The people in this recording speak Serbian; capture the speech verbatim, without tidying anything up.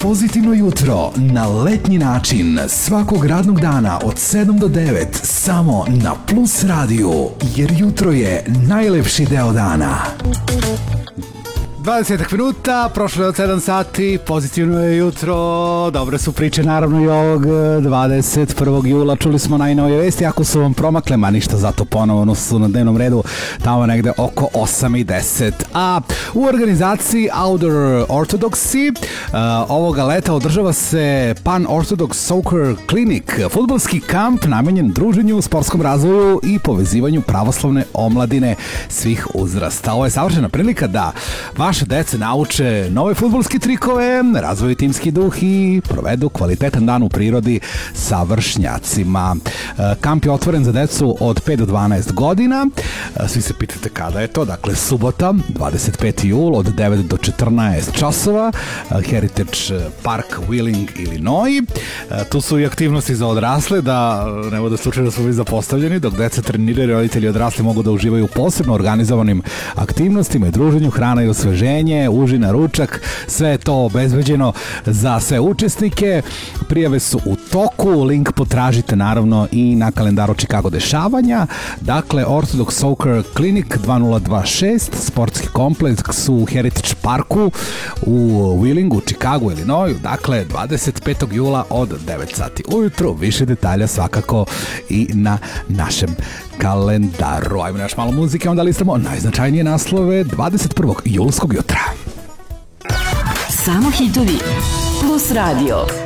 Pozitivno jutro na letnji način svakog radnog dana od sedam do devet samo na Plus radiju, jer jutro je najlepši deo dana. dvadeset minuta, prošlo je od sedam sati, pozitivno je jutro, dobre su priče naravno i ovog dvadeset prvog jula, čuli smo najnovije vesti, ako su vam promakle, ma ništa, zato ponovno su na dnevnom redu tamo negde oko osam i deset. A u organizaciji Outdoor Orthodoxy uh, ovoga leta održava se Pan Orthodox Soccer Clinic, fudbalski kamp namenjen druženju, sportskom razvoju i povezivanju pravoslavne omladine svih uzrasta. Ovo je savršena prilika da vaše dece nauče nove fudbalske trikove, razvoju timski duh i provedu kvalitetan dan u prirodi sa vršnjacima. Kamp je otvoren za decu od pet do dvanaest godina. Svi se pitate kada je to, dakle subota, dvadeset peti jul od devet do četrnaest časova, Heritage Park, Wheeling, Illinois. Tu su i aktivnosti za odrasle, da ne bude slučaj da su vi zapostavljeni, dok deca treniraju, roditelji odrasli mogu da uživaju u posebno organizovanim aktivnostima i druženju, hrana i osveženje, užina, ručak, sve je to obezbeđeno za sve učesnike. Prijave su u toku, link potražite naravno i na kalendaru Chicago dešavanja. Dakle, Orthodox Soccer Clinic dva nula dva šest, sportski kompleks u Heritage Parku u Wheelingu, Chicago, Illinois. Dakle, dvadeset petog jula od devet sati ujutru. Više detalja svakako i na našem kalendaru. Ajmo na još malo muzike, onda listamo najznačajnije naslove dvadeset prvog julskog jutra. Samo hitovi Plus radio.